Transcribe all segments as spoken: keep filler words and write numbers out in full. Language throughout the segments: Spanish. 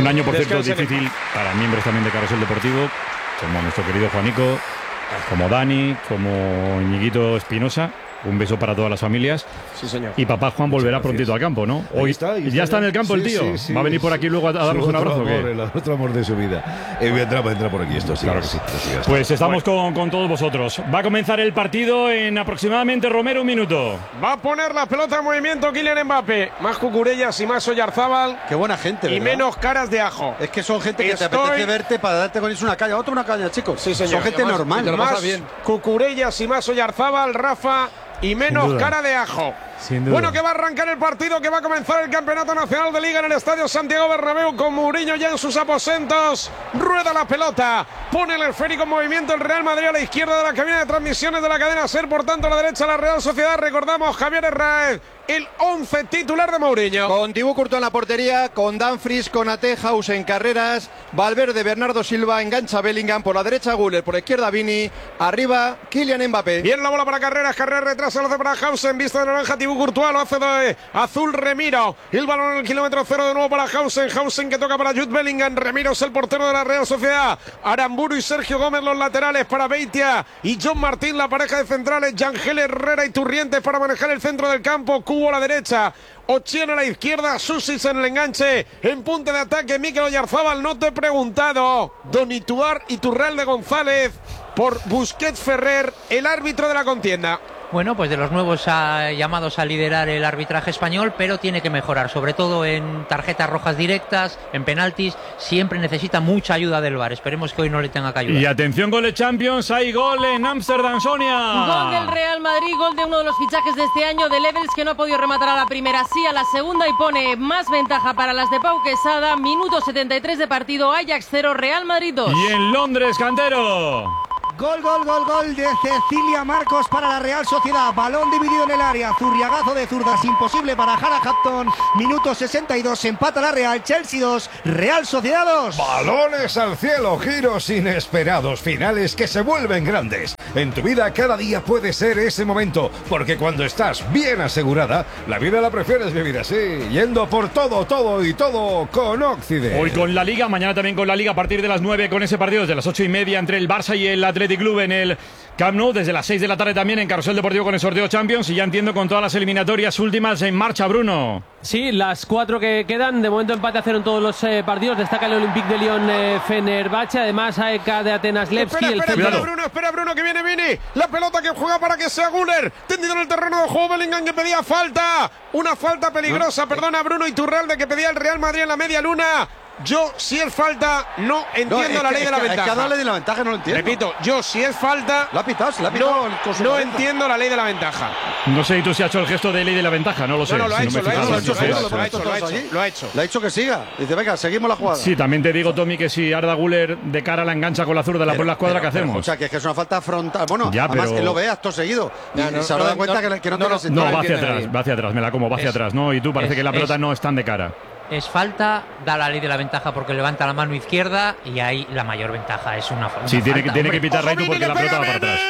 año, por cierto, Descansen. difícil para miembros también de Carrusel Deportivo, como nuestro querido Juanico, como Dani, como Ñiguito Espinosa. Un beso para todas las familias. Sí, señor. Y papá Juan volverá Muchas prontito al campo, ¿no? Hoy está, ya está, está en el campo sí, el tío. sí, sí, Va a venir por aquí luego a, a darnos Su un otro abrazo. amor, ¿Qué? el otro amor de su vida. Eh, vendrá, vendrá por aquí esto, sí. Claro que sí. Pues estamos con, con todos vosotros. Va a comenzar el partido en aproximadamente, Romero, un minuto. Va a poner la pelota en movimiento Kylian Mbappé. Más Cucurellas y más Oyarzábal. Qué buena gente, Y ¿verdad? menos caras de ajo. Es que son gente que Estoy- te apetece verte para darte con ellos una caña. Otra una caña, chicos. Sí, señor. Son gente Además, normal. te lo pasas Más bien. Cucurellas y más Oyarzábal, Rafa. Y menos duda. cara de ajo. Sin duda. Bueno, que va a arrancar el partido, que va a comenzar el Campeonato Nacional de Liga en el Estadio Santiago Bernabéu con Mourinho ya en sus aposentos. Rueda la pelota, pone el esférico en movimiento el Real Madrid a la izquierda de la cabina de transmisiones de la cadena SER, por tanto a la derecha la Real Sociedad. Recordamos, Javier Herráez, el once titular de Mourinho. Con Thibaut Courtois en la portería, con Dumfries, con Ate, House en carreras, Valverde, Bernardo Silva, engancha Bellingham, por la derecha Güler, por la izquierda Vini, arriba Kylian Mbappé. Bien la bola para Carreras, Carreras retrasa, lo hace para Hausen, vista de naranja, Thibaut Courtois, lo hace de azul Remiro. El balón en el kilómetro cero de nuevo para Hausen, Hausen que toca para Jude Bellingham, Remiro es el portero de la Real Sociedad, Aramburu y Sergio Gómez los laterales para Beitia y John Martín, la pareja de centrales, Yangel Herrera y Turrientes para manejar el centro del campo, Cubo a la derecha, Ochieno a la izquierda, Susis en el enganche, en punta de ataque Mikel Oyarzábal. No te he preguntado, Don Ituar y Turralde González por Busquets Ferrer, el árbitro de la contienda. Bueno, pues de los nuevos ah, llamados a liderar el arbitraje español, pero tiene que mejorar, sobre todo en tarjetas rojas directas, en penaltis, siempre necesita mucha ayuda del V A R. Esperemos que hoy no le tenga que ayudar. Y atención, gol de Champions, hay gol en Ámsterdam, Sonia. Gol del Real Madrid, gol de uno de los fichajes de este año, de Levels, que no ha podido rematar a la primera, sí a la segunda, y pone más ventaja para las de Pau Quesada. Minuto setenta y tres de partido, Ajax cero, Real Madrid dos. Y en Londres, Cantero. Gol, gol, gol, gol de Cecilia Marcos para la Real Sociedad. Balón dividido en el área. Zurriagazo de zurdas. Imposible para Hannah Hampton. Minuto sesenta y dos. Empata la Real. Chelsea dos. Real Sociedad dos. Balones al cielo, giros inesperados, finales que se vuelven grandes. En tu vida cada día puede ser ese momento, porque cuando estás bien asegurada, la vida la prefieres vivir así, yendo por todo, todo y todo con Occident. Hoy con la Liga, mañana también con la Liga a partir de las nueve con ese partido desde las ocho y media entre el Barça y el Athletic Club en el Camp Nou, desde las seis de la tarde también en Carrusel Deportivo con el sorteo Champions, y ya entiendo con todas las eliminatorias últimas en marcha, Bruno. Sí, las cuatro que quedan, de momento empate a cero en todos los eh, partidos, destaca el Olympique de Lyon, eh, Fenerbahce, además A E K de Atenas, Levski, Espera, el espera, centro. espera, Bruno, espera, Bruno, que viene Vini. La pelota que juega para que sea Güler. Tendido en el terreno de juego, Bellingham que pedía falta. Una falta peligrosa, perdona, Bruno Iturralde, que pedía el Real Madrid en la media luna. Yo, si es falta, no entiendo No, es la que- ley es de la que- ventaja. Es que a la ley de la ventaja no lo entiendo. Repito, yo, si es falta, La ha pitado, se la ha pitado no, con su no cabeza. entiendo la ley de la ventaja. No sé si tú si has hecho el gesto de ley de la ventaja, no lo sé. No, no, lo ha si hecho, me lo ha he hecho, fijado. lo ha hecho, Sí, lo ha sí, hecho, lo ha hecho, sí, lo ha sí. hecho, lo ha hecho. Le ha dicho que siga. Dice, venga, seguimos la jugada. Sí, también te digo, Tommy, que si Arda Güler de cara la engancha con la zurda, la Pero- pone la escuadra, pero- ¿qué pero, hacemos? O sea, que es que es una falta frontal. Bueno, Ya, además pero- él lo ve acto seguido. Y Ya, no, se habrá no, dado cuenta no, que, que no, no, tiene no, sentido. No, va hacia entiende atrás, nadie. va hacia atrás, me la como, va hacia Es- atrás, ¿no? Y tú parece es- que la pelota es- no están de cara. Es falta, da la ley de la ventaja porque levanta la mano izquierda y ahí la mayor ventaja es una, una Sí, tiene, falta, que, tiene que hombre. pitar Ojo, Raitu Vini, porque le la pega pelota va para atrás.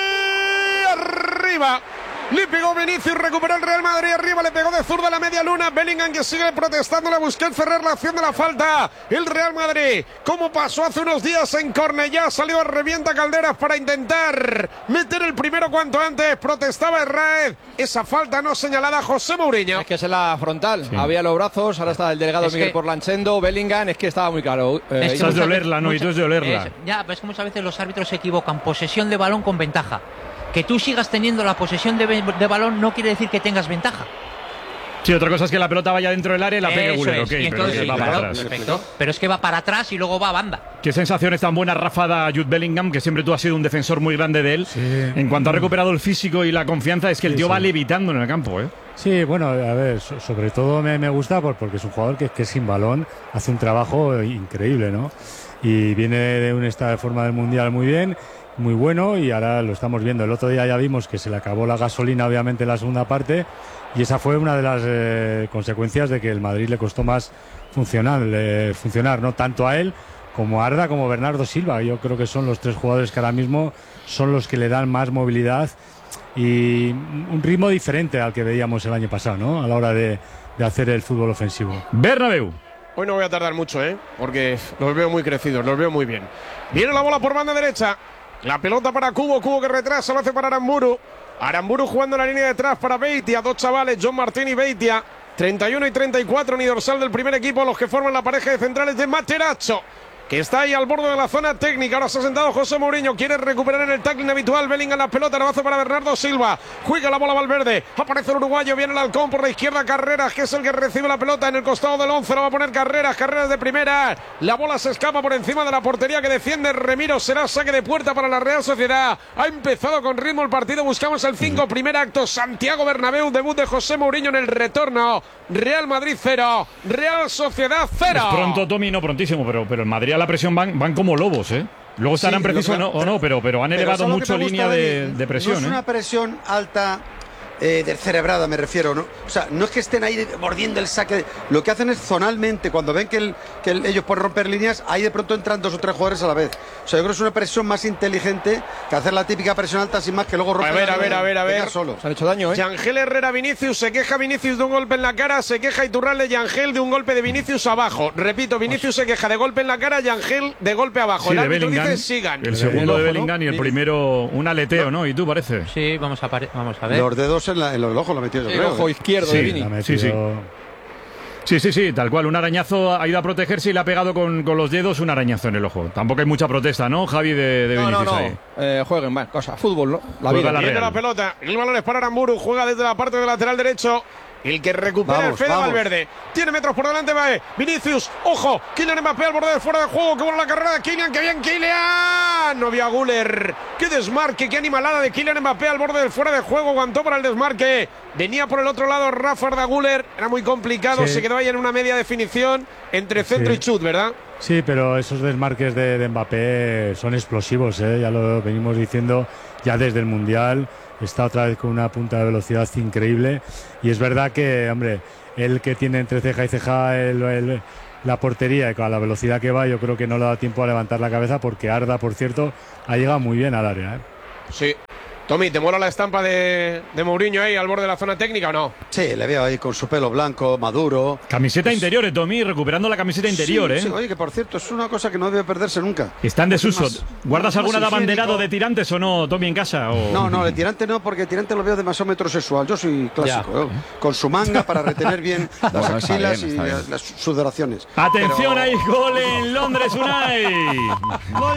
Vini, arriba. Le pegó Vinicius, recuperó el Real Madrid arriba, le pegó de zurda la media luna. Bellingham que sigue protestando, le Busquets Ferrer la acción de la falta. El Real Madrid, como pasó hace unos días en Cornellá, ha salido a revienta Calderas para intentar meter el primero cuanto antes. Protestaba Herráez, esa falta no señalada a José Mourinho. Es que es en la frontal, Sí. había los brazos, ahora está el delegado Es Miguel que- Porlanchendo, Bellingham, es que estaba muy claro. Eh, Es que Estás de muchas olerla, veces- ¿no? Y tú es de olerla. es- ya, pero es que muchas veces los árbitros se equivocan. Posesión de balón con ventaja. Que tú sigas teniendo la posesión de, de balón no quiere decir que tengas ventaja. Sí, otra cosa es que la pelota vaya dentro del área y la pegue Eso Güler, es, ok, y pero entonces que sí, va para claro, atrás. perfecto. Pero es que va para atrás y luego va a banda. Qué sensaciones tan buenas, Rafa, da Jude Bellingham, que siempre tú has sido un defensor muy grande de él. En cuanto ha recuperado el físico y la confianza, es que el Sí, tío sí. va levitando en el campo, ¿eh? Sí, bueno, a ver, so- sobre todo me, me gusta por- porque es un jugador que, que sin balón hace un trabajo increíble, ¿no? Y viene de un estado de forma del Mundial muy bien, muy bueno, y ahora lo estamos viendo. El otro día ya vimos que se le acabó la gasolina, obviamente, en la segunda parte, y esa fue una de las eh, consecuencias de que el Madrid le costó más funcionar, eh, funcionar, ¿no? Tanto a él como a Arda, como Bernardo Silva. Yo creo que son los tres jugadores que ahora mismo son los que le dan más movilidad y un ritmo diferente al que veíamos el año pasado, ¿no? A la hora de, de hacer el fútbol ofensivo. Bernabéu. hoy no voy a tardar mucho, ¿eh? Porque los veo muy crecidos, los veo muy bien. Viene la bola por banda derecha. La pelota para Cubo, Cubo que retrasa, lo hace para Aramburu. Aramburu jugando en la línea de atrás para Beitia, dos chavales, John Martín y Beitia. treinta y uno y treinta y cuatro, ni dorsal del primer equipo, los que forman la pareja de centrales de Materazzo, que está ahí al borde de la zona técnica. Ahora se ha sentado José Mourinho, quiere recuperar en el tackling habitual. Bellingham la pelota, lo hace para Bernardo Silva. Juega la bola Valverde, aparece el uruguayo, viene el halcón por la izquierda, Carreras, que es el que recibe la pelota en el costado del once. Lo va a poner Carreras, Carreras de primera. La bola se escapa por encima de la portería que defiende Remiro. Será saque de puerta para la Real Sociedad. Ha empezado con ritmo el partido, buscamos el cinco, primer acto, Santiago Bernabéu, debut de José Mourinho en el retorno. Real Madrid cero, Real Sociedad cero. Es pronto, Tommy, no prontísimo, pero, pero en Madrid a la presión van, van como lobos, ¿eh? Luego estarán Sí, precisos lo o que- no, o no, pero, pero han Pero elevado ¿sabes lo que mucho me gusta, línea de, Dani? de presión. No es ¿eh? una presión alta eh, descerebrada, me refiero, ¿no? O sea, no es que estén ahí mordiendo el saque. Lo que hacen es zonalmente, cuando ven que, el, que el- ellos pueden romper líneas, ahí de pronto entran dos o tres jugadores a la vez. O sea, yo creo que es una presión más inteligente que hacer la típica presión alta sin más, que luego romper. A ver, a ver, a ver, a ver. Solo. Se han hecho daño, ¿eh? Yangel Herrera Vinicius, se queja Vinicius de un golpe en la cara, se queja Iturralde Yangel de un golpe de Vinicius abajo. Repito, Vinicius se queja de golpe en la cara, Yangel de golpe abajo. Sí, el de árbitro Bellingham. dice sigan. El segundo de ojo, ¿no? Bellingham y el primero un aleteo, ¿no? ¿Y tú parece? Sí, vamos a, pare- vamos a ver. Los dedos en, la, en los ojos lo metió yo El creo. ojo ¿eh? izquierdo Sí, de Vini. La ha Sí, sí. metido- Sí, sí, sí, tal cual. Un arañazo ha ido a protegerse y le ha pegado con, con los dedos un arañazo en el ojo. Tampoco hay mucha protesta, ¿no, Javi, de, de No, no, Vinicius no. ahí? Eh, jueguen, va, cosa. Fútbol, ¿no? La Juega vida. la Viene Real. la pelota, el balón es para Aramburu, juega desde la parte del lateral derecho. El que recupera Vamos, el Fede vamos. Valverde. Tiene metros por delante, va Vinicius. Ojo, Kylian Mbappé al borde del fuera de juego. Que buena la carrera de Kylian, que bien Kylian. No vio a Guller. Qué desmarque, qué animalada de Kylian Mbappé al borde del fuera de juego. Aguantó para el desmarque. Venía por el otro lado Rafa da Guller. Era muy complicado, Sí. se quedó ahí en una media definición entre centro Sí. y chut, ¿verdad? Sí, pero esos desmarques de, de Mbappé son explosivos, ¿eh? Ya lo venimos diciendo ya desde el Mundial. Está otra vez con una punta de velocidad increíble. Y es verdad que, hombre, él que tiene entre ceja y ceja el- el- la portería y con la velocidad que va, yo creo que no le da tiempo a levantar la cabeza, porque Arda, por cierto, ha llegado muy bien al área, ¿eh? Sí. Tommy, ¿te mola la estampa de, de Mourinho ahí al borde de la zona técnica o no? Sí, le veo ahí con su pelo blanco, maduro. Camiseta interior, eh, Tommy, recuperando la camiseta interior, Sí, ¿eh? sí, oye, que por cierto, es una cosa que no debe perderse nunca. Está en desuso. Más- ¿Guardas más alguna de abanderado higiénico. de tirantes o no, Tommy, en casa? O... No, no, el tirante no, porque el tirante lo veo demasiado metrosexual. Yo soy clásico, ¿eh? Con su manga para retener bien las Bueno, está axilas bien, y está bien. las, las sudoraciones. Atención, Pero- ahí, gol en Londres, Unai. Gol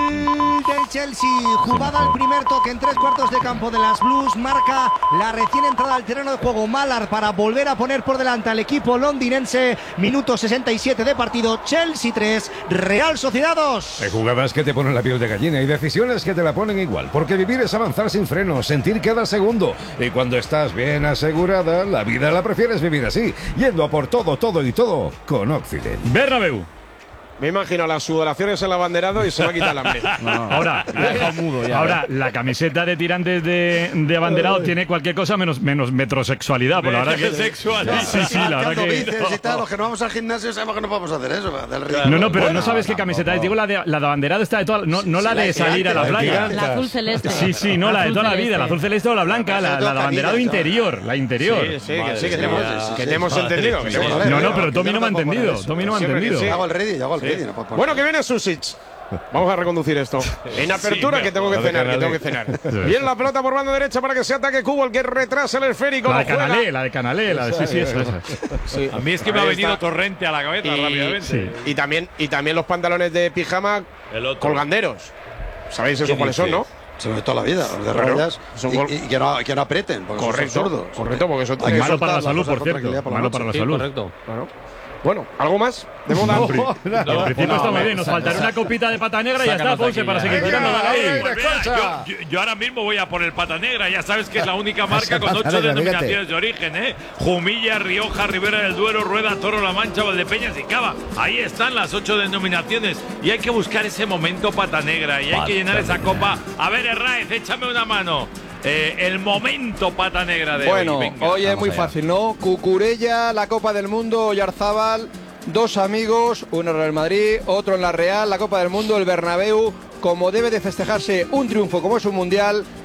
del Chelsea, jugada al primer toque en tres cuartos de campo de las Blues, marca la recién entrada al terreno de juego Mallard para volver a poner por delante al equipo londinense. Minuto sesenta y siete de partido, Chelsea tres, Real Sociedad dos. Hay jugadas que te ponen la piel de gallina y decisiones que te la ponen igual, porque vivir es avanzar sin frenos, sentir cada segundo. Y cuando estás bien asegurada, la vida la prefieres vivir así, yendo a por todo, todo y todo con Occident. Bernabéu. Me imagino las sudoraciones en el abanderado y se va a quitar el hambre. Ahora, ahora la camiseta de tirantes de, de abanderado tiene cualquier cosa menos, menos metrosexualidad. Por la verdad que Sexualidad. Sí, sí, la verdad Marcando que. bíceps y tal, los que no vamos al gimnasio sabemos que no podemos hacer eso. Del ritmo. No, no, pero Bueno, no sabes qué camiseta es. Digo la de, la de abanderado está de toda. No, no la la de de salir a la tirante, playa. La azul celeste. Sí, sí, no, la de Azul toda la celeste. vida, la azul celeste o la blanca, la, la de abanderado Canillas, interior, la interior. Sí, sí, que Madre sí, que te mía. hemos, que Sí, te hemos madre entendido. mía. que te hemos- Sí, No, no, pero que Tommy yo no me ha no me puedo poner entendido. eso. Tommy no me ha Sí, entendido. sí. Yo hago el ready, yo hago el ready. no puedo poner- Bueno, que viene Susic. Vamos a reconducir esto. En apertura, que tengo que cenar, que tengo que cenar. Viene la pelota por banda derecha para que se ataque Cubo, el que retrasa el esférico. La de lo juega. Canalé, la de Canalé, la de sí, sí, esa, esa. Sí. A mí es que me Ahí ha venido está. torrente a la cabeza Y- rápidamente. sí. Y también, y también los pantalones de pijama El otro. colganderos. ¿Sabéis eso ¿Qué cuáles son, no? dices? Se me toda la vida, los de Claro, rayas. son Y, gol- y que, no, que no aprieten, porque Correcto, son sordos. correcto, porque son Hay que Malo soltar para la las salud, cosas por con cierto. tranquilidad por la Malo noche. para la Sí, salud. correcto. Claro. Bueno, ¿algo más? De moda. En principio está muy bien, nos faltará una copita de pata negra y ya está, Sácanos de Ponce, aquí para ya. seguir tirando de ahí. Pues mira, yo, yo- yo ahora mismo voy a por el pata negra, ya sabes que es la única marca con Pata ocho negra, denominaciones de origen, ¿eh? Jumilla, Rioja, Ribera del Duero, Rueda, Toro, La Mancha, Valdepeñas y Cava. Ahí están las ocho denominaciones y hay que buscar ese momento pata negra y hay que llenar esa copa. A ver, Herráez, échame una mano. Eh, el momento pata negra de Bueno, hoy. Venga. hoy es vamos muy allá. fácil, ¿no? Cucurella, la Copa del Mundo, Oyarzábal, dos amigos, uno en Real Madrid, otro en la Real, la Copa del Mundo, el Bernabéu, como debe de festejarse un triunfo como es un mundial,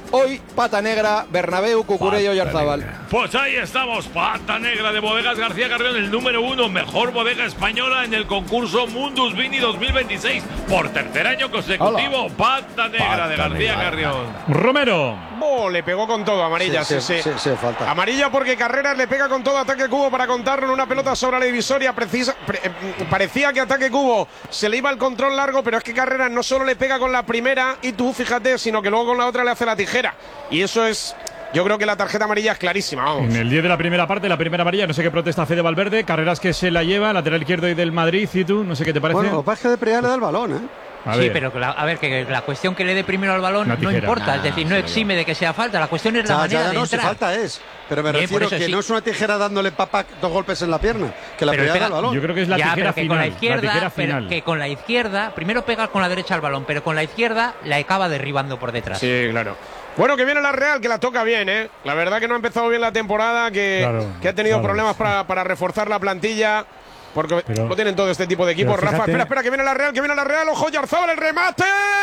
Hoy, pata negra, Bernabéu, Cucurella y Oyarzabal. Pues ahí estamos, pata negra de Bodegas García Carrión, el número uno, mejor bodega española en el concurso Mundus Vini dos mil veintiséis. Por tercer año consecutivo, Hola. pata negra pata de García negra. Carrión. Romero. Oh, le pegó con todo, amarilla, sí, sí, sí. sí, sí falta. Amarilla porque Carreras le pega con todo, ataque Cubo para contarlo en una pelota sobre la divisoria. Precisa, pre, parecía que ataque Cubo se le iba el control largo, pero es que Carreras no solo le pega con la primera y tú, fíjate, sino que luego con la otra le hace la tijera. Y eso es, yo creo que la tarjeta amarilla es clarísima, vamos. En el diez de la primera parte, la primera amarilla, no sé qué protesta Fede Valverde, Carreras que se la lleva, lateral izquierdo y del Madrid, y tú, no sé qué te parece. Bueno, lo que pasa es que de Priá le da el balón, ¿eh? A sí, ver. pero la, a ver, que la cuestión que le dé primero al balón no importa, nah, es decir, no exime de que sea falta, la cuestión es la ya, manera ya, ya, de no, entrar. Si falta es, pero me Bien, refiero que sí. No es una tijera dándole papá dos golpes en la pierna, que la pega al balón. Yo creo que es la ya, tijera que final, con la izquierda, la tijera pero que con la izquierda, primero pega con la derecha al balón, pero con la izquierda la acaba derribando por detrás. Sí, claro. Bueno, que viene la Real, que la toca bien, ¿eh? La verdad que no ha empezado bien la temporada, que, claro, que ha tenido claro, problemas sí. para, para reforzar la plantilla. Porque pero, no tienen todo este tipo de equipos. Rafa, espera, espera, que viene la Real, que viene la Real. Ojo, Oyarzabal, el remate.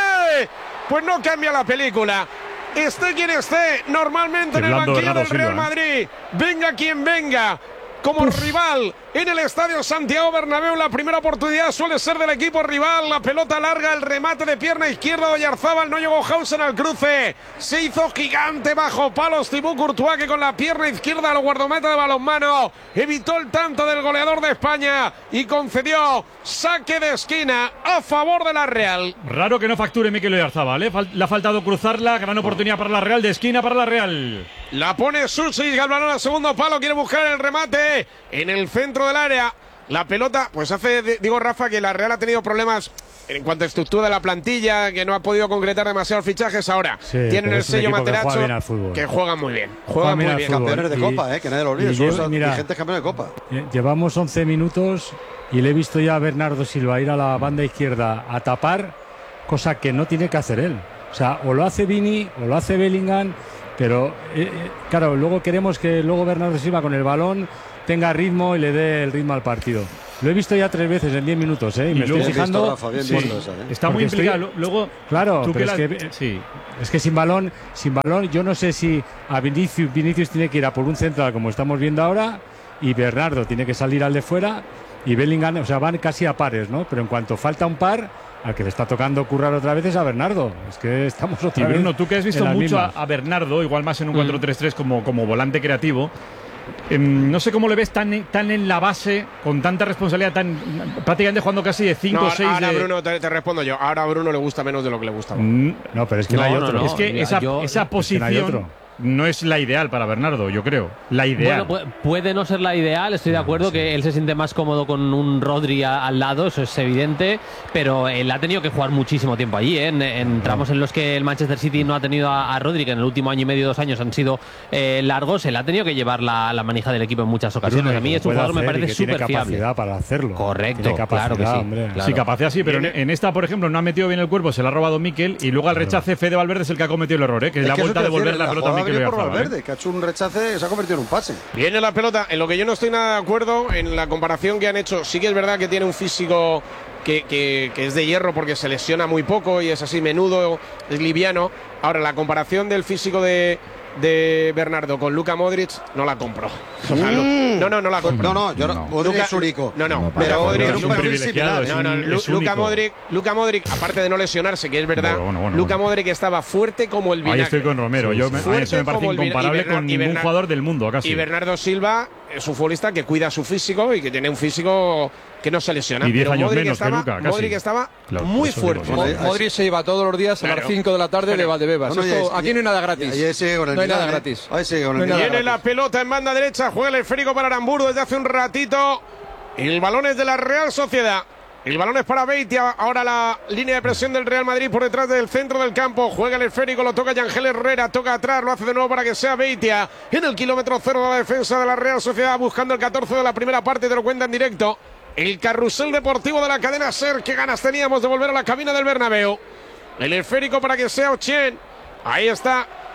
Pues no cambia la película. Esté quien esté, normalmente en el banquillo del Real Madrid. Venga quien venga. Como Uf. rival en el estadio Santiago Bernabéu, la primera oportunidad suele ser del equipo rival. La pelota larga, el remate de pierna izquierda de Oyarzabal. No llegó Hausen al cruce. Se hizo gigante bajo palos Thibaut Courtois, que con la pierna izquierda al guardameta de balonmano evitó el tanto del goleador de España y concedió saque de esquina a favor de la Real. Raro que no facture Mikel Oyarzabal, ¿eh? Le ha faltado cruzarla. Gran oportunidad para la Real, de esquina para la Real. La pone Susic, al balón al segundo palo, quiere buscar el remate en el centro del área. La pelota, pues hace, digo Rafa, que la Real ha tenido problemas en cuanto a estructura de la plantilla, que no ha podido concretar demasiados fichajes. Ahora sí, tienen el sello Materazzo, que, que juegan muy bien. Juegan muy bien. Campeones de Copa, eh, que nadie lo olvide. Son los vigentes campeones de Copa. Llevamos once minutos y le he visto ya a Bernardo Silva ir a la banda izquierda a tapar, cosa que no tiene que hacer él. O sea, o lo hace Vini o lo hace Bellingham, pero eh, claro, luego queremos que luego Bernardo Silva con el balón tenga ritmo y le dé el ritmo al partido. Lo he visto ya tres veces en diez minutos, ¿eh? Y, y me estoy fijando. Rafa, bien sí, esa, ¿eh? Está muy implicado. Estoy... Luego, claro, tú pero que es, la... que, sí. es que sin balón, sin balón, yo no sé si a Vinicius, Vinicius tiene que ir a por un central como estamos viendo ahora, y Bernardo tiene que salir al de fuera, y Bellingham, o sea, van casi a pares, ¿no? Pero en cuanto falta un par, al que le está tocando currar otra vez es a Bernardo. Es que estamos otra y vez. Bruno, tú que has visto mucho a, a Bernardo, igual más en un mm. cuatro tres tres como, como volante creativo. Eh, no sé cómo le ves tan, tan en la base, con tanta responsabilidad, tan prácticamente jugando casi de cinco o seis. Ahora, de... Bruno, te, te respondo yo. Ahora a Bruno le gusta menos de lo que le gustaba. Mm, no, pero es que no, no hay otro. No, no, es que mira, esa, yo, esa posición. Es que no hay otro. No es la ideal para Bernardo, yo creo. La ideal. Bueno, puede no ser la ideal, estoy de acuerdo no, sí. que él se siente más cómodo con un Rodri a, al lado, eso es evidente, pero él ha tenido que jugar muchísimo tiempo allí, ¿eh? en, en tramos en los que el Manchester City no ha tenido a, a Rodri, que en el último año y medio, dos años han sido eh, largos, él ha tenido que llevar la, la manija del equipo en muchas ocasiones. A mí es un jugador me parece súper fiable. Tiene capacidad para hacerlo. Correcto, claro que sí. Hombre. Claro. Sí, capacidad sí, pero en, en esta, por ejemplo, no ha metido bien el cuerpo, se la ha robado Mikel, y luego al rechace Fede Valverde es el que ha cometido el error, ¿eh? que es la vuelta a devolver la pelota a Mikel Oyarzabal. Que ha hecho un rechace, se ha convertido en un pase. Viene la pelota, en lo que yo no estoy nada de acuerdo en la comparación que han hecho. Sí que es verdad que tiene un físico que, que, que es de hierro porque se lesiona muy poco y es así menudo, es liviano. Ahora, la comparación del físico de, de Bernardo con Luka Modric no la compro. O sea, mm. No, no, no la compro. No, no, yo no. Modric es único. No, no, no pero Modric es un privilegiado. No, no, Luka Modric, Luka Modric, aparte de no lesionarse, que es verdad, bueno, bueno, bueno, Luka Modric estaba fuerte como el vinagre. Ahí estoy con Romero. Sí, yo me, eso me parece incomparable Bernard, con ningún Bernard, jugador del mundo, casi. Y Bernardo Silva es un futbolista que cuida su físico y que tiene un físico que no se lesiona. Y diez años Modric menos estaba, que Luka, casi. Modric estaba claro, muy fuerte. Modric, Modric se iba todos los días a las cinco de la tarde claro. de Valdebebas. No, no, Esto, aquí no hay nada gratis. Ahí sigue con el no hay nada gratis. Ahí sigue con el no Viene la pelota en banda derecha, juega el esférico para Aramburu desde hace un ratito. El balón es de la Real Sociedad. El balón es para Beitia. Ahora la línea de presión del Real Madrid por detrás del centro del campo. Juega el esférico, lo toca Yangel Herrera. Toca atrás, lo hace de nuevo para que sea Beitia. En el kilómetro cero de la defensa de la Real Sociedad, buscando el catorce de la primera parte. Te lo cuenta en directo el carrusel deportivo de la cadena SER. Qué ganas teníamos de volver a la cabina del Bernabéu. El esférico para que sea Ochien. Ahí está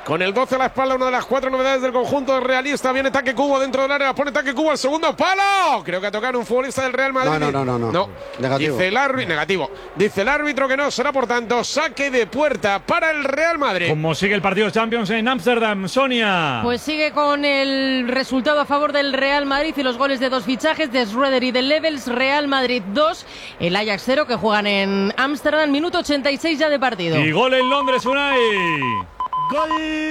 Con el doce a la espalda, una de las cuatro novedades del conjunto realista. Viene Taque Cubo dentro del área, pone Taque Cubo al segundo palo. Creo que ha tocado un futbolista del Real Madrid. No, no, no, no. no. Negativo. Dice el árbitro, negativo. Dice el árbitro que no, será por tanto saque de puerta para el Real Madrid. ¿Cómo sigue el partido Champions en Ámsterdam, Sonia? Pues sigue con el resultado a favor del Real Madrid y los goles de dos fichajes de Schröder y de Levels. Real Madrid dos, el Ajax cero, que juegan en Ámsterdam. Minuto ochenta y seis ya de partido. Y gol en Londres, Unai. Gol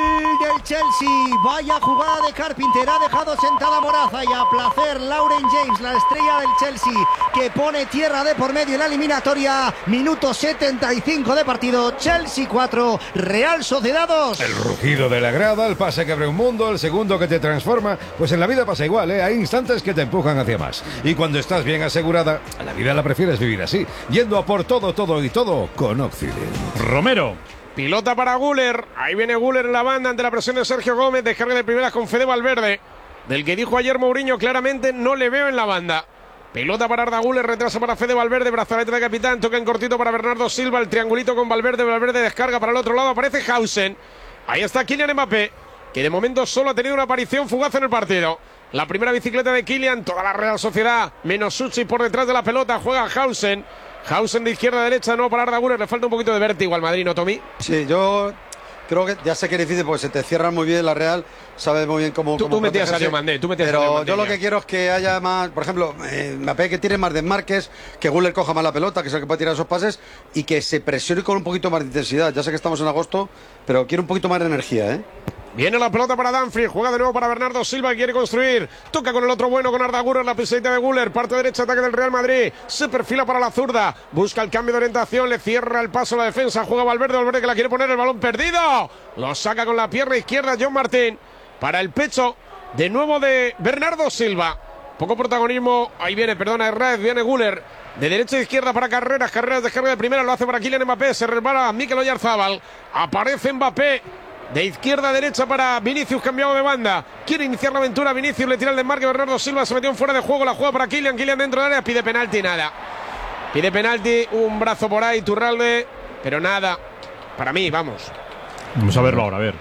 del Chelsea, vaya jugada de Carpenter, ha dejado sentada a Moraza y a placer Lauren James, la estrella del Chelsea, que pone tierra de por medio en la eliminatoria. Minuto setenta y cinco de partido, Chelsea cuatro, Real Sociedad dos. El rugido de la grada, el pase que abre un mundo, el segundo que te transforma. Pues en la vida pasa igual, ¿eh? Hay instantes que te empujan hacia más. Y cuando estás bien asegurada, la vida la prefieres vivir así, yendo a por todo, todo y todo con Occident. Romero. Pilota para Güler. Ahí viene Güler en la banda ante la presión de Sergio Gómez. Descarga de primeras con Fede Valverde. Del que dijo ayer Mourinho, claramente no le veo en la banda. Pelota para Arda Güler, retrasa para Fede Valverde, brazalete de capitán, toca en cortito para Bernardo Silva, el triangulito con Valverde, Valverde descarga para el otro lado, aparece Hausen. Ahí está Kylian Mbappé, que de momento solo ha tenido una aparición fugaz en el partido. La primera bicicleta de Kylian, toda la Real Sociedad, menos Suchi por detrás de la pelota, juega Hausen. Hausen de izquierda a derecha, no para Arda Güler, le falta un poquito de vértigo al Madrid, ¿no, Tommy? Sí, yo creo que ya sé que es difícil porque se te cierran muy bien la Real, sabes muy bien cómo. Tú, cómo tú metías a protegerse, Diomandé, tú metías a pero Diomandé yo lo ya. que quiero es que haya más, por ejemplo, eh, Mbappé que tiene más desmarques, que Güler coja más la pelota, que es el que puede tirar esos pases y que se presione con un poquito más de intensidad. Ya sé que estamos en agosto, pero quiero un poquito más de energía, ¿eh? Viene la pelota para Dumfries, juega de nuevo para Bernardo Silva, que quiere construir, toca con el otro bueno, con Arda Güler, la pisadita de Güler, parte derecha, ataque del Real Madrid, se perfila para la zurda, busca el cambio de orientación, le cierra el paso a la defensa, juega Valverde, Valverde que la quiere poner, el balón perdido, lo saca con la pierna izquierda John Martín, para el pecho, de nuevo de Bernardo Silva, poco protagonismo, ahí viene, perdona, Herrez, viene Güler, de derecha a izquierda para Carreras, Carreras descarga de primera, lo hace para Kylian Mbappé, se resbala Mikel Oyarzabal, aparece Mbappé, de izquierda a derecha para Vinicius, cambiado de banda. Quiere iniciar la aventura Vinicius, le tira el desmarque. Bernardo Silva se metió en fuera de juego. La juega para Kylian. Kylian dentro del área. Pide penalti, nada. Pide penalti, un brazo por ahí, Turralde. Pero nada. Para mí, vamos. Vamos a verlo ahora, a ver.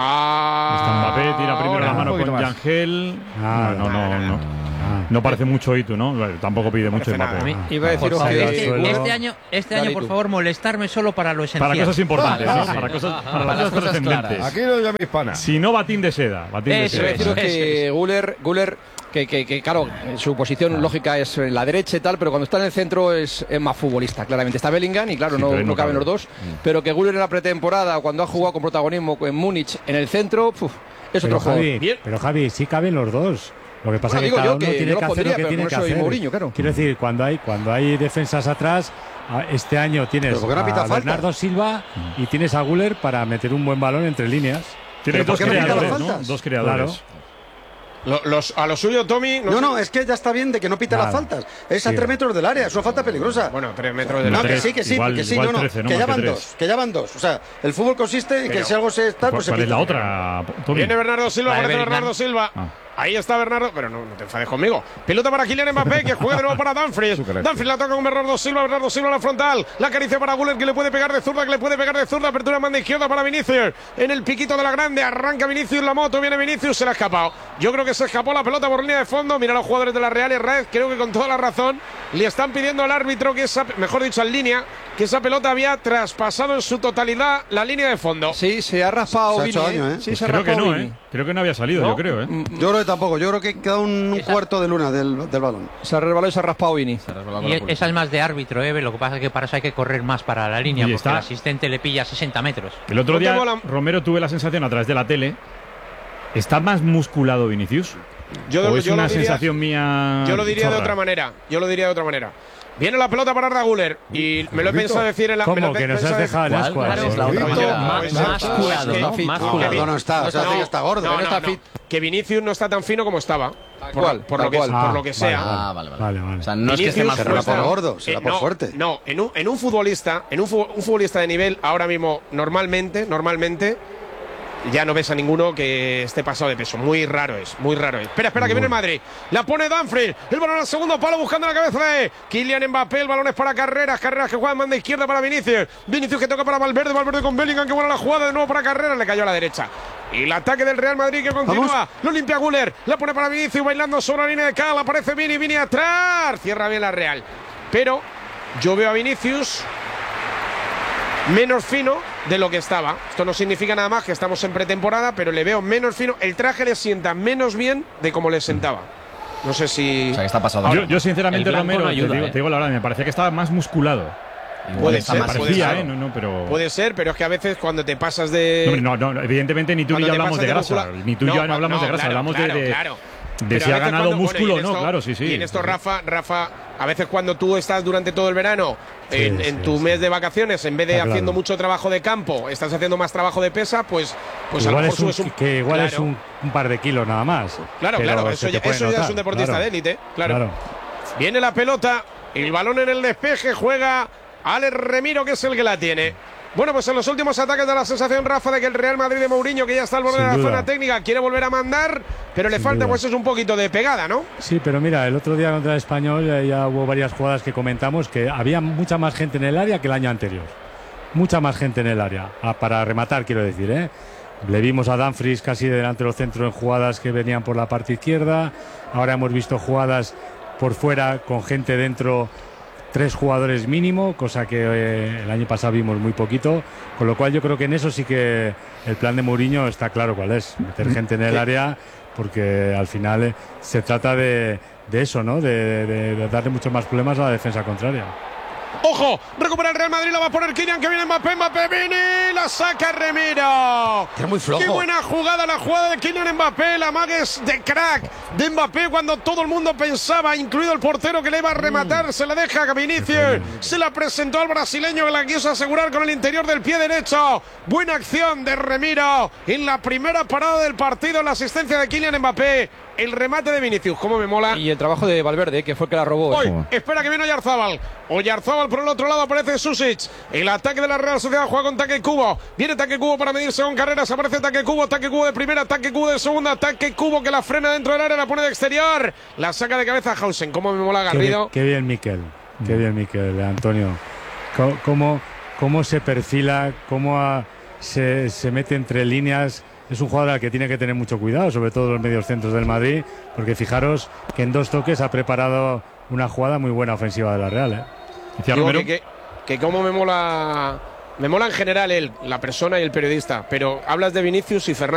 Ah, Está Mbappé, tira primero ahora, la mano con Yangel. Ah, no, no, no. no. No parece mucho Itu, ¿no? Bueno, tampoco pide mucho Mbappé. A mí, iba a deciros Por que favor, Este año, este año, por favor, molestarme solo para lo esencial. Para cosas importantes, Ah, ¿no? sí. Para cosas, para Para las las cosas cosas trascendentes. claras. Aquí no llaméis pana. Si no, batín de seda. Batín de Eso, seda. es, Deciros eso que es. Guller, Guller que, que, que, claro, su posición lógica es en la derecha y tal, pero cuando está en el centro es, es más futbolista, claramente. Está Bellingham y claro, Sí, no, pero ahí no no caben cabe. los dos, pero que Guller en la pretemporada, cuando ha jugado con protagonismo en Múnich, en el centro, uf, es Pero otro jugador. Javi, Bien. pero Javi, sí caben los dos. Lo que pasa Bueno, es que digo cada yo uno que tiene yo que lo hacer pondría, lo que pero tiene no que soy hacer. Mourinho, claro. Quiero decir, cuando hay cuando hay defensas atrás, a- este año tienes Pero ¿por qué no a pita falta? Bernardo Silva y tienes a Güler para meter un buen balón entre líneas. Tiene ¿Pero por dos qué no pita las creadores, ¿no? faltas? Dos creadores. Lo- los, a lo suyo, Tommy. No, sé- no, es que ya está bien de que no pite las Nada. faltas. Es a Sí. tres metros del área, es una falta peligrosa. Bueno, tres metros de No, la que tres, sí, que sí, igual- que sí, igual no, no, trece, no que más ya que van tres. dos, que ya van dos. O sea, el fútbol consiste en que Pero- si algo se está, ¿Cuál, pues se cuál es pita. la otra, Tommy? Viene Bernardo Silva, La de aparece Bellingham. Bernardo Silva. Ah. Ahí está Bernardo, pero no, no te enfades conmigo. Pelota para Kylian Mbappé, que juega de nuevo para Dumfries. Su carácter. Dumfries la toca con Bernardo Silva, Bernardo Silva a la frontal. La acaricia para Güler, que le puede pegar de zurda, que le puede pegar de zurda. Apertura en banda izquierda para Vinicius. En el piquito de la grande, arranca Vinicius la moto, viene Vinicius, se le ha escapado. Yo creo que se escapó la pelota por línea de fondo. Mira a los jugadores de la Real y Red, creo que con toda la razón le están pidiendo al árbitro que esa, mejor dicho, en línea, que esa pelota había traspasado en su totalidad la línea de fondo. Sí, se ha raspado Se ha Vini, hecho ¿eh? daño, ¿eh? Sí, Pues se ha creo que raspado no, Vini. ¿eh? Creo que no había salido, yo creo, ¿eh? Yo creo que tampoco, yo creo que queda un, un Esa- cuarto de luna del, del balón. Se ha resbalado y se ha raspado Vini. Y e- esa es más de árbitro, ¿eh? Lo que pasa es que para eso hay que correr más para la línea, Y porque está. el asistente le pilla a sesenta metros. El otro No día, tengo la- Romero, tuve la sensación a través de la tele. ¿Está más musculado Vinicius? Yo, ¿O es yo una lo diría- sensación mía? Yo lo diría de chorra? otra manera. Yo lo diría de otra manera. Viene la pelota para Arda Güler y me lo he pensado decir en la. me lo ¿Cómo? he Que nos pensado has dejado en ¿Cuál? ascuas. Claro, es la otra Bonito. manera. No, Más, es- más es- curado, es- ¿no? es- Más no, curado. No, no está, o sea, hace que está gordo. No, no no, está no. fit. Que Vinicius no está tan fino como estaba. Por, cual, por tal lo, que, cual. por lo que Ah, sea. vale, Ah, vale, vale. Vale, vale. O sea, no es que esté Vinicius más será no por está- gordo, será eh, por no, fuerte. No, en un, en un futbolista, en un, fu- un futbolista de nivel, ahora mismo, normalmente, normalmente, ya no ves a ninguno que esté pasado de peso. Muy raro es, muy raro es. Espera, espera, que viene el Madrid. La pone Dumfries. El balón al segundo palo buscando la cabeza de Kylian Mbappé. El balón es para Carreras. Carreras que juega en banda izquierda para Vinicius. Vinicius que toca para Valverde. Valverde con Bellingham que buena la jugada de nuevo para Carreras. Le cayó a la derecha. Y el ataque del Real Madrid que continúa. Vamos. Lo limpia Güler. La pone para Vinicius bailando sobre la línea de cal. Aparece Vini. Vini atrás. Cierra bien la Real. Pero yo veo a Vinicius menos fino de lo que estaba. Esto no significa nada más que estamos en pretemporada, pero le veo menos fino. El traje le sienta menos bien de como le sentaba. No sé si… O sea, que está pasado. Yo, yo sinceramente, Romero, no ayuda, te, digo, ¿eh? te digo la verdad, me parecía que estaba más musculado. Puede ser, parecía, puede ser. ¿eh? No, no, pero… Puede ser, pero es que a veces cuando te pasas de… No, no, no evidentemente ni tú ni yo hablamos de grasa. Muscula... Ni tú y yo no, no hablamos no, de grasa, claro, hablamos claro, de… de... Claro. De si ha ganado cuando, músculo o bueno, no, esto, claro, sí, sí. Y en esto, Rafa, Rafa, a veces cuando tú estás durante todo el verano sí, en, sí, en tu sí. mes de vacaciones, en vez de Está haciendo claro. mucho trabajo de campo, estás haciendo más trabajo de pesa, pues, pues igual a lo mejor es un, subes un… Que igual claro. es un, un par de kilos nada más. Claro, claro, eso, ya, eso notar, ya es un deportista claro, de élite, claro. claro. Viene la pelota, el balón en el despeje, juega Alex Remiro, que es el que la tiene. Bueno, pues en los últimos ataques da la sensación, Rafa, de que el Real Madrid de Mourinho, que ya está al borde de la zona técnica, quiere volver a mandar, pero le Sin falta duda. pues es un poquito de pegada, ¿no? Sí, pero mira, el otro día contra el Español ya, ya hubo varias jugadas que comentamos que había mucha más gente en el área que el año anterior. Mucha más gente en el área, ah, para rematar, quiero decir, ¿eh? Le vimos a Dumfries casi delante de los centros en jugadas que venían por la parte izquierda. Ahora hemos visto jugadas por fuera con gente dentro, tres jugadores mínimo, cosa que eh, el año pasado vimos muy poquito, con lo cual yo creo que en eso sí que el plan de Mourinho está claro cuál es, meter gente en el área, porque al final eh, se trata de, de eso, ¿no? De, de, de darle muchos más problemas a la defensa contraria. Ojo, recupera el Real Madrid, la va a poner Kylian, que viene Mbappé, Mbappé, Vini, la saca Remiro. Era muy flojo. Qué buena jugada, la jugada de Kylian Mbappé, la magues de crack de Mbappé cuando todo el mundo pensaba, incluido el portero, que le iba a rematar, mm. se la deja a Vinicius, se la presentó al brasileño que la quiso asegurar con el interior del pie derecho. Buena acción de Remiro en la primera parada del partido, la asistencia de Kylian Mbappé. El remate de Vinicius, cómo me mola. Y el trabajo de Valverde, que fue el que la robó. Hoy, espera que viene Oyarzábal. Oyarzábal por el otro lado, aparece Susic. El ataque de la Real Sociedad juega con Taque Cubo. Viene Taque Cubo para medirse con Carreras. Aparece Taque Cubo, Taque Cubo de primera, Taque Cubo de segunda, Taque Cubo que la frena dentro del área, la pone de exterior. La saca de cabeza Hausen. Cómo me mola Garrido. Qué, qué bien, Miquel. Qué bien, Miquel, Antonio. Cómo, cómo, cómo se perfila, cómo a, se, se mete entre líneas. Es un jugador al que tiene que tener mucho cuidado, sobre todo los medios centros del Madrid, porque fijaros que en dos toques ha preparado una jugada muy buena ofensiva de la Real, ¿eh? Digo que, que, que como me mola, me mola en general él, la persona y el periodista, pero hablas de Vinicius y Fernando.